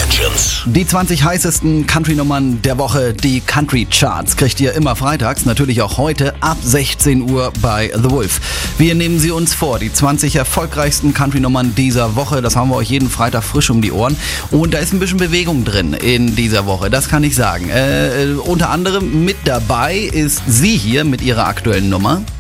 Legends. Die 20 heißesten Country-Nummern der Woche, die Country-Charts, kriegt ihr immer freitags, natürlich auch heute ab 16 Uhr bei The Wolf. Wir nehmen sie uns vor, die 20 erfolgreichsten Country-Nummern dieser Woche. Das haben wir euch jeden Freitag frisch um die Ohren. Und da ist ein bisschen Bewegung drin in dieser Woche, das kann ich sagen. Unter anderem mit dabei ist sie hier mit ihrer aktuellen Nummer.